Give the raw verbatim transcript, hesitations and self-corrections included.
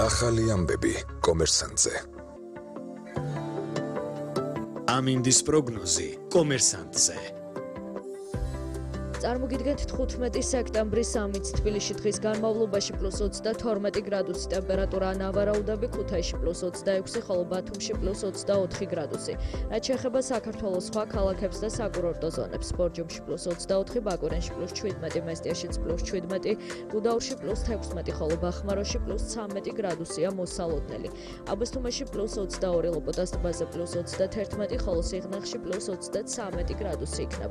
ახალი ამბები კომერსანტზე. ამინდის პროგნოზი კომერსანტზე. წარმოგიდგენთ თხუთმეტი სექტემბრის სამიც თბილისში დღის განმავლობაში პლუს ოცდათორმეტი გრადუსი ტემპერატურა, ნავარაუდები ქუთაისში პლუს ოცდაექვსი, ხოლო ბათუმში პლუს ოცდაოთხი გრადუსი. რაც შეეხება საქართველოს სხვა ქალაქებს და საკურორტო ზონებს, ბორჯომში პლუს ოცდაოთხი, ბაკურენში პლუს შვიდმეტი, მესტიაშიც პლუს შვიდმეტი, გუდაურში პლუს თექვსმეტი, ხოლო ბახმაროში პლუს ცამეტი გრადუსია მოსალოდნელი. აბასთუმანში პლუს ოცდაორი, ლოპოტას ტბაზე პლუს ოცდათერთმეტი, ხოლო სიღნაღში პლუს ოცდაცამეტი გრადუსი იქნება.